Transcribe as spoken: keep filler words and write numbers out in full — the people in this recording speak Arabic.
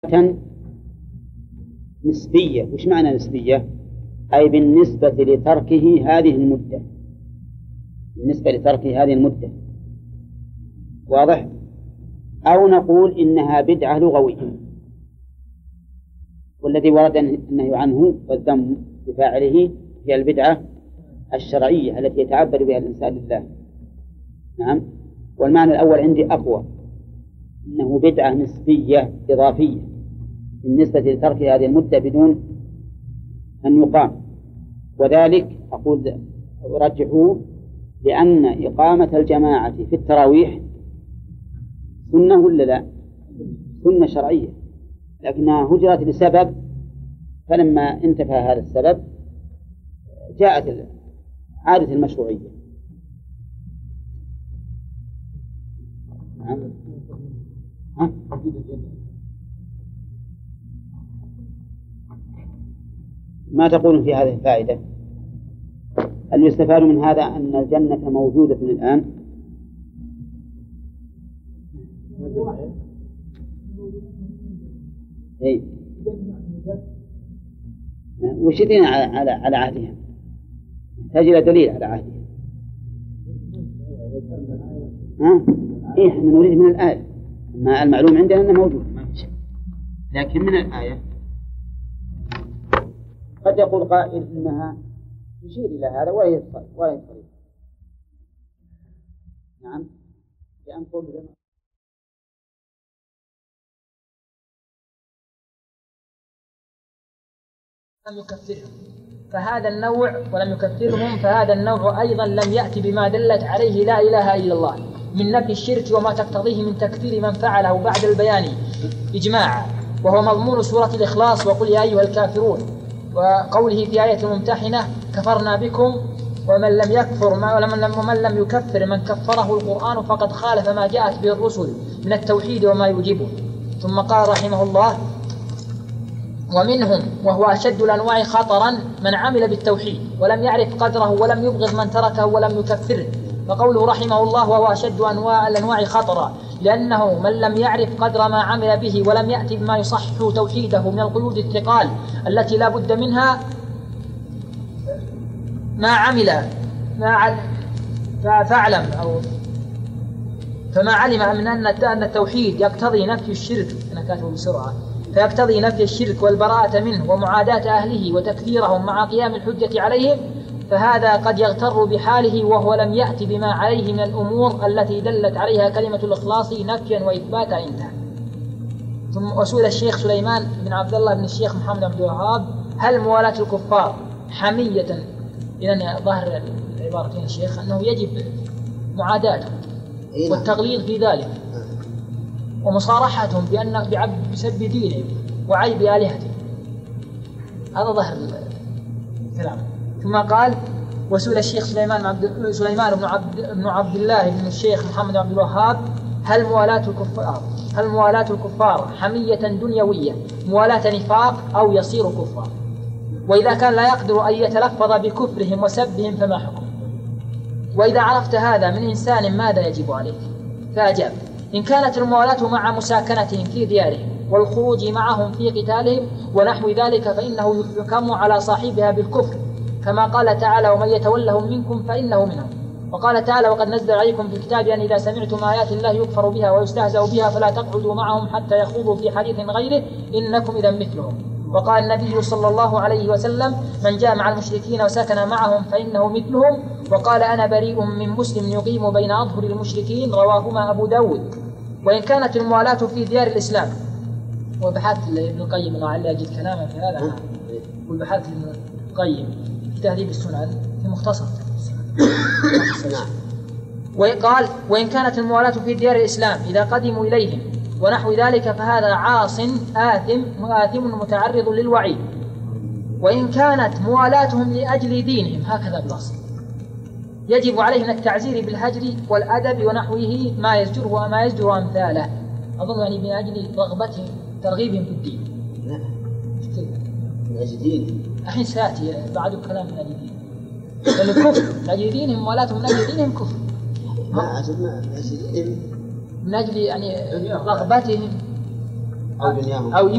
نسبية. وش معنى نسبية؟ أي بالنسبة لتركه هذه المدة، بالنسبة لتركه هذه المدة، واضح؟ أو نقول إنها بدعة لغوية، والذي ورد النهي عنه والذم بفاعله هي البدعة الشرعية التي يتعبد بها الإنسان لله. نعم. والمعنى الأول عندي أقوى، إنه بدعة نسبية إضافية بالنسبة لترك هذه المدة بدون أن يقام، وذلك أقول أرجحه لأن إقامة الجماعة في التراويح سنة ولا لا؟ سنة شرعية، لكنها هجرت لسبب، فلما انتفى هذا السبب جاءت عادة المشروعية. ها؟ ما تقول في هذه الفائدة؟ هل يستفاد من هذا أن الجنة موجودة الآن؟ إيه؟ وش دين على على على عهدها؟ تجد دليل على عهدها. ها؟ إيه، إحنا نريد من الآية، ما المعلوم عندنا أنه موجود ما في شيء، لكن من الآية قد يقول قائل إنها تشير إلى هذا ولا يصل ولا يصل. نعم، لأن قول لم يكفرهم فهذا النوع ولم يكفرهم فهذا النوع أيضا لم يأتي بما دلت عليه لا إله إلا الله من نفي الشرك وما تقتضيه من تكفير من فعله بعد البيان إجماعا، وهو مضمون سورة الإخلاص وقل يا أيها الكافرون، وقوله في آية الممتحنة كفرنا بكم ومن لم يكفر ومن لم يكفر من كفره القرآن فقد خالف ما جاءت به الرسل من التوحيد وما يجيبه. ثم قال رحمه الله ومنهم وهو أشد الأنواع خطرا من عمل بالتوحيد ولم يعرف قدره ولم يبغض من تركه ولم يكفره، فقوله رحمه الله وهو أشد أنواع الأنواع خطرا لأنه من لم يعرف قدر ما عمل به ولم يأتي بما يصحح توحيده من القيود الثقال التي لا بد منها ما عمل ما فاعلم أو فما علم من أن التوحيد يقتضي نفي الشرك، أنا كاتبه بسرعة، فيقتضي نفي الشرك والبراءة منه ومعاداة أهله وتكفيرهم مع قيام الحجة عليهم، فهذا قد يغتر بحاله وهو لم يأتي بما عليه من الأمور التي دلت عليها كلمة الإخلاص نفيا وإثباتا. انتهى. ثم وسئل الشيخ سليمان بن عبد الله بن الشيخ محمد بن عبد الوهاب هل موالاة الكفار حمية؟ إذن ظاهر عبارتين الشيخ أنه يجب معاداتهم والتغليظ في ذلك ومصارحتهم بأن بسب دينهم وعيب آلهتهم، هذا ظاهر الكلام. ثم قال وسئل الشيخ سليمان عبد سليمان بن عبد بن عبد الله بن الشيخ محمد بن عبد الوهاب هل موالاة الكفار هل موالاة الكفار حمية دنيوية موالاة نفاق أو يصير كفرا؟ وإذا كان لا يقدر أن يتلفظ بكفرهم وسبهم فما حكم؟ وإذا عرفت هذا من إنسان ماذا يجب عليك؟ فأجاب إن كانت الموالاة مع مساكنتهم في ديارهم والخروج معهم في قتالهم ونحو ذلك فإنه يحكم على صاحبها بالكفر، كما قال تعالى ومن يتولهم منكم فإنه منهم، وقال تعالى وقد نزل عليكم في الكتاب أن إذا سمعتم آيات الله يكفر بها ويستهزأ بها فلا تقعدوا معهم حتى يخوضوا في حديث غيره إنكم إذا مثلهم. وقال النبي صلى الله عليه وسلم من جاء مع المشركين وسكن معهم فإنه مثلهم، وقال أنا بريء من مسلم يقيم بين أظهر المشركين، رواهما أبو داود. وإن كانت الموالاة في ديار الإسلام، وبحث ابن القيم لعل يجد كلاما في هذا، وبحث ابن القيم في تهذيب السنن في مختصر وقال وإن كانت الموالاة في ديار الإسلام إذا قدموا إليهم ونحو ذلك فهذا عاص آثم آثم متعرض للوعيد. وإن كانت موالاتهم لأجل دينهم هكذا بالأصل يجب عليه من التعزير بالهجر والأدب ونحوه ما يزجره وما يزجر أمثاله، أظن يعني من أجل رغبتهم ترغيبهم في الدين. لا من أجل دينهم الحين سيأتي بعد الكلام من أجل دينهم، لأن الكفر من أجل دينهم موالاتهم من أجل دينهم كفر، ما من أجل دينهم من أجل يعني رغبتهم أو دنياهم أو